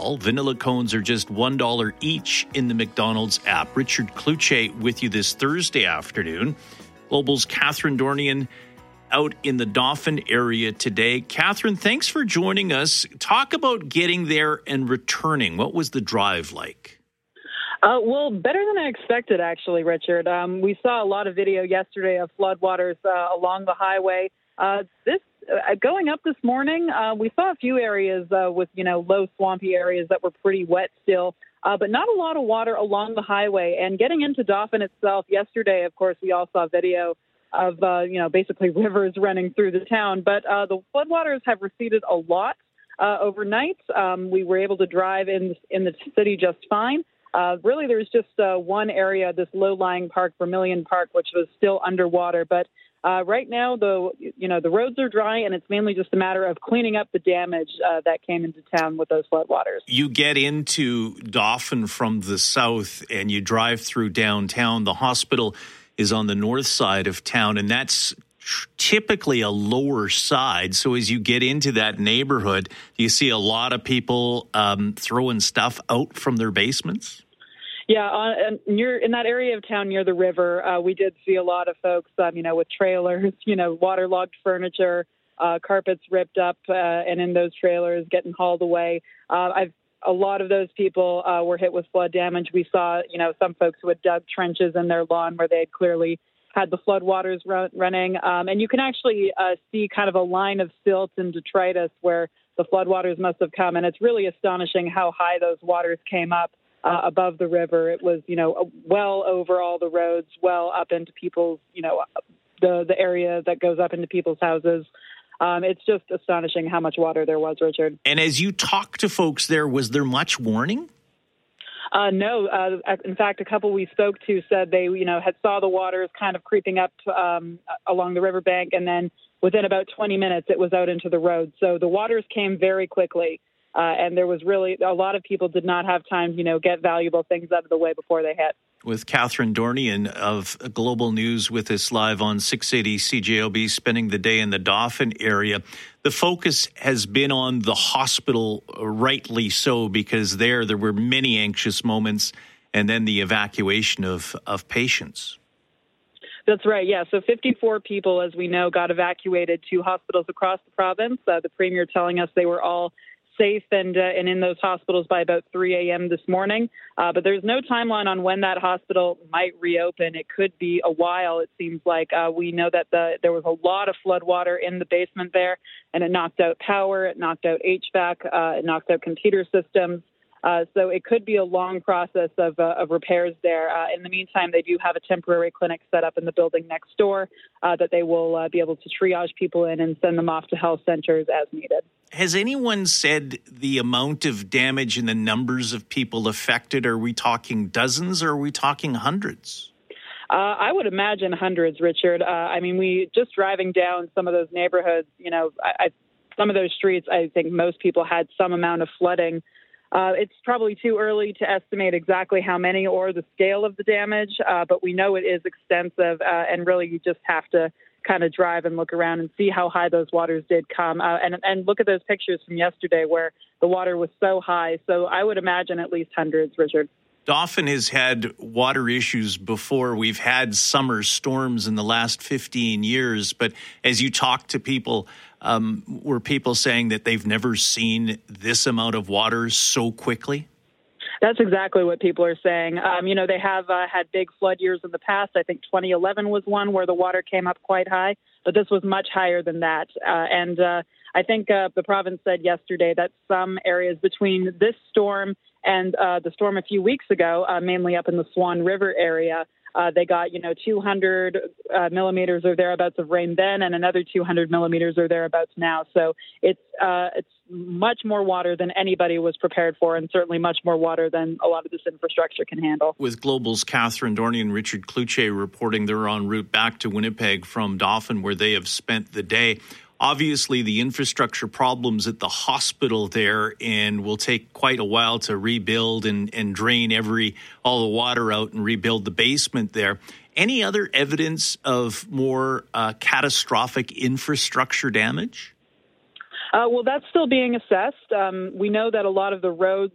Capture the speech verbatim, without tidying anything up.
all. Vanilla cones are just one dollar each in the McDonald's app. Richard Cloutier with you this Thursday afternoon. Global's Catherine Dornian out in the Dauphin area today. Catherine, thanks for joining us. Talk about getting there and returning. What was the drive like? Uh, well, better than I expected, actually, Richard. Um, we saw a lot of video yesterday of floodwaters uh, along the highway. Uh, this uh, going up this morning, uh, we saw a few areas uh, with, you know, low swampy areas that were pretty wet still, uh, but not a lot of water along the highway. And getting into Dauphin itself yesterday, of course, we all saw video of, uh, you know, basically rivers running through the town. But uh, the floodwaters have receded a lot uh, overnight. Um, we were able to drive in, in the city just fine. Uh, really, there's just uh, one area, this low-lying park, Vermilion Park, which was still underwater. But uh, right now, the you know the roads are dry, and it's mainly just a matter of cleaning up the damage uh, that came into town with those floodwaters. You get into Dauphin from the south, and you drive through downtown. The hospital is on the north side of town, and that's typically a lower side. So as you get into that neighborhood, do you see a lot of people um, throwing stuff out from their basements? Yeah, uh, near in that area of town near the river, uh, we did see a lot of folks, um, you know, with trailers, you know, waterlogged furniture, uh, carpets ripped up, uh, and in those trailers getting hauled away. Uh, I've a lot of those people uh, were hit with flood damage. We saw, you know, some folks who had dug trenches in their lawn where they had clearly had the floodwaters run, running. Um, and you can actually uh, see kind of a line of silt and detritus where the floodwaters must have come. And it's really astonishing how high those waters came up uh, above the river. It was, you know, well over all the roads, well up into people's, you know, the, the area that goes up into people's houses. Um, it's just astonishing how much water there was, Richard. And as you talk to folks there, was there much warning? Uh, no. Uh, in fact, a couple we spoke to said they, you know, had saw the waters kind of creeping up um, along the riverbank, and then within about twenty minutes, it was out into the road. So the waters came very quickly, uh, and there was really a lot of people did not have time, you know, get valuable things out of the way before they hit. With Catherine Dornian of Global News with us live on six eighty C J O B, spending the day in the Dauphin area. The focus has been on the hospital, rightly so, because there there were many anxious moments, and then the evacuation of, of patients. That's right, yeah. So fifty-four people, as we know, got evacuated to hospitals across the province. Uh, the Premier telling us they were all safe and uh, and in those hospitals by about three a.m. this morning. Uh, but there's no timeline on when that hospital might reopen. It could be a while, it seems like. Uh, we know that the, there was a lot of flood water in the basement there, and it knocked out power, it knocked out H V A C, uh, it knocked out computer systems. Uh, so it could be a long process of, uh, of repairs there. Uh, in the meantime, they do have a temporary clinic set up in the building next door uh, that they will uh, be able to triage people in and send them off to health centers as needed. Has anyone said the amount of damage and the numbers of people affected? Are we talking dozens or are we talking hundreds? Uh, I would imagine hundreds, Richard. Uh, I mean, we just driving down some of those neighborhoods, you know, I, I, some of those streets, I think most people had some amount of flooding. Uh, it's probably too early to estimate exactly how many or the scale of the damage, uh, but we know it is extensive, uh, and really you just have to kind of drive and look around and see how high those waters did come. Uh, and, and look at those pictures from yesterday where the water was so high. So I would imagine at least hundreds, Richard. Dauphin has had water issues before. We've had summer storms in the last fifteen years. But as you talk to people, um, were people saying that they've never seen this amount of water so quickly? That's exactly what people are saying. Um, you know, they have uh, had big flood years in the past. I think twenty eleven was one where the water came up quite high, but this was much higher than that. Uh, and uh, I think uh, the province said yesterday that some areas between this storm and uh, the storm a few weeks ago, uh, mainly up in the Swan River area, uh, they got, you know, two hundred uh, millimeters or thereabouts of rain then, and another two hundred millimeters or thereabouts now. So it's uh, it's much more water than anybody was prepared for, and certainly much more water than a lot of this infrastructure can handle. With Global's Catherine Dornian and Richard Cloutier reporting, they're en route back to Winnipeg from Dauphin, where they have spent the day. Obviously, the infrastructure problems at the hospital there, and will take quite a while to rebuild and, and drain every all the water out and rebuild the basement there. Any other evidence of more uh, catastrophic infrastructure damage? Uh, well, that's still being assessed. Um, we know that a lot of the roads